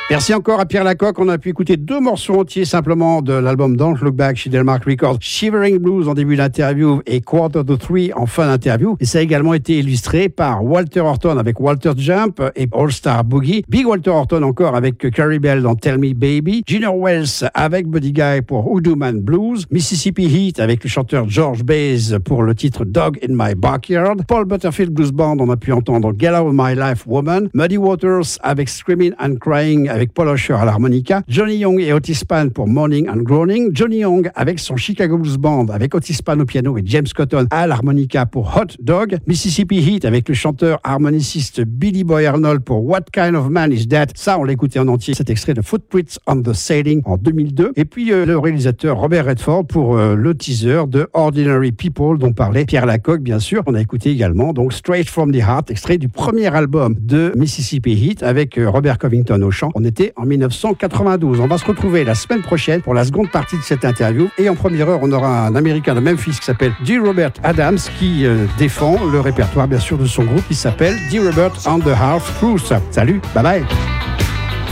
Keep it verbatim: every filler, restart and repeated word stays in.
Merci encore à Pierre Lacocque. On a pu écouter deux morceaux entiers simplement de l'album Don't Look Back chez Delmark Records. Shivering Blues en début d'interview et Quarter to Three en fin d'interview. Et ça a également été illustré par Walter Horton avec Walter Jump et All Star Boogie. Big Walter Horton encore avec Carrie Bell dans Tell Me Baby. Junior Wells avec Buddy Guy pour Hoodoo Man Blues. Mississippi Heat avec le chanteur George Baez pour le titre Dog in My Backyard. Paul Butterfield Blues Band, on a pu entendre Get Out of My Life Woman. Muddy Waters avec Screaming and Crying avec Paul Osher à l'harmonica, Johnny Young et Otis Spann pour Mourning and Groaning, Johnny Young avec son Chicago Blues Band avec Otis Spann au piano et James Cotton à l'harmonica pour Hot Dog, Mississippi Heat avec le chanteur harmoniciste Billy Boy Arnold pour What Kind of Man Is That. Ça, on l'a écouté en entier, cet extrait de Footprints on the Sailing en deux mille deux. Et puis euh, le réalisateur Robert Redford pour euh, le teaser de Ordinary People dont parlait Pierre Lacocque, bien sûr. On a écouté également donc Straight from the Heart, extrait du premier album de Mississippi Heat avec euh, Robert Covington au chant. On était en dix-neuf cent quatre-vingt-douze. On va se retrouver la semaine prochaine pour la seconde partie de cette interview. Et en première heure, on aura un Américain de Memphis qui s'appelle D. Robert Adams qui euh, défend le répertoire, bien sûr, de son groupe qui s'appelle D. Robert and the Half Truth. Salut, bye bye.